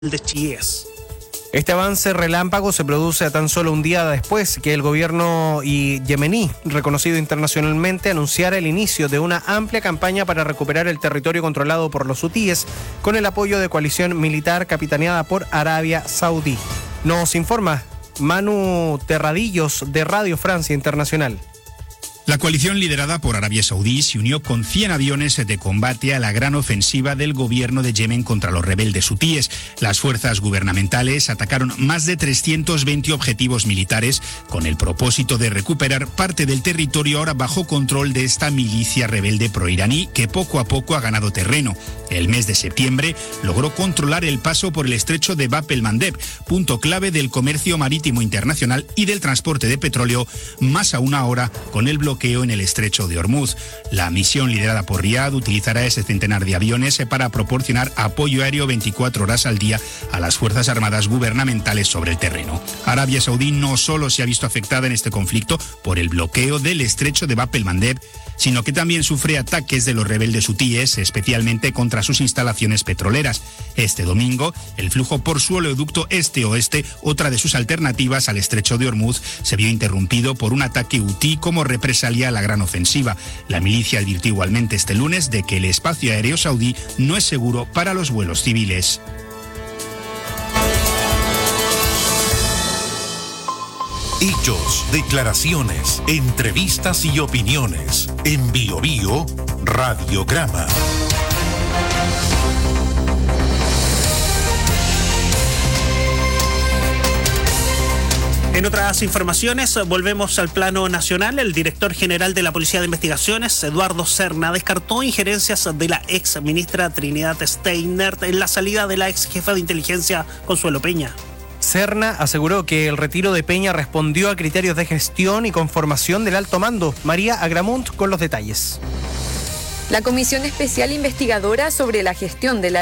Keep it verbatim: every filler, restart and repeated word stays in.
de Chiés. Este avance relámpago se produce a tan solo un día después que el gobierno yemení, reconocido internacionalmente, anunciara el inicio de una amplia campaña para recuperar el territorio controlado por los hutíes con el apoyo de coalición militar capitaneada por Arabia Saudí. Nos informa Manu Terradillos de Radio Francia Internacional. La coalición liderada por Arabia Saudí se unió con cien aviones de combate a la gran ofensiva del gobierno de Yemen contra los rebeldes hutíes. Las fuerzas gubernamentales atacaron más de trescientos veinte objetivos militares con el propósito de recuperar parte del territorio ahora bajo control de esta milicia rebelde proiraní que poco a poco ha ganado terreno. El mes de septiembre logró controlar el paso por el estrecho de Bab el-Mandeb, punto clave del comercio marítimo internacional y del transporte de petróleo, más aún ahora con el bloqueo en el estrecho de Hormuz. La misión liderada por Riad utilizará ese centenar de aviones para proporcionar apoyo aéreo veinticuatro horas al día a las fuerzas armadas gubernamentales sobre el terreno. Arabia Saudí no solo se ha visto afectada en este conflicto por el bloqueo del estrecho de Bab el-Mandeb, sino que también sufre ataques de los rebeldes hutíes, especialmente contra sus instalaciones petroleras. Este domingo, el flujo por su oleoducto este-oeste, otra de sus alternativas al estrecho de Hormuz, se vio interrumpido por un ataque hutí como represalia a la gran ofensiva. La milicia advirtió igualmente este lunes de que el espacio aéreo saudí no es seguro para los vuelos civiles. Hechos, declaraciones, entrevistas y opiniones. En Bio Bio, Radiograma. En otras informaciones, volvemos al plano nacional. El director general de la Policía de Investigaciones, Eduardo Serna, descartó injerencias de la ex ministra Trinidad Steiner en la salida de la ex jefa de inteligencia, Consuelo Peña. Serna aseguró que el retiro de Peña respondió a criterios de gestión y conformación del alto mando. María Agramunt con los detalles. La Comisión Especial Investigadora sobre la Gestión de la